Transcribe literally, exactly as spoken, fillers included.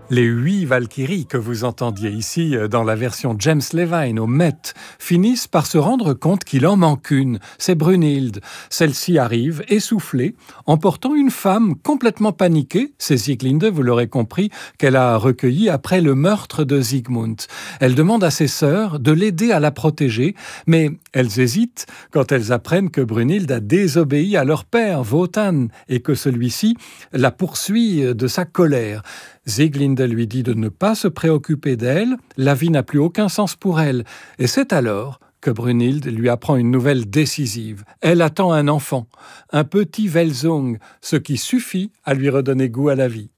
Les huit Valkyries que vous entendiez ici dans la version James Levine au Met finissent par se rendre compte qu'il en manque une, c'est Brunhilde. Celle-ci arrive, essoufflée, emportant une femme complètement paniquée, c'est Sieglinde, vous l'aurez compris, qu'elle a recueillie après le meurtre de Siegmund. Elle demande à ses sœurs de l'aider à la protéger, mais elles hésitent quand elles apprennent que Brunhilde a désobéi à leur père, Wotan, et que celui-ci la poursuit de sa colère. Sieglinde lui dit de ne pas se préoccuper d'elle, la vie n'a plus aucun sens pour elle. Et c'est alors que Brunhilde lui apprend une nouvelle décisive. Elle attend un enfant, un petit Welsung, ce qui suffit à lui redonner goût à la vie.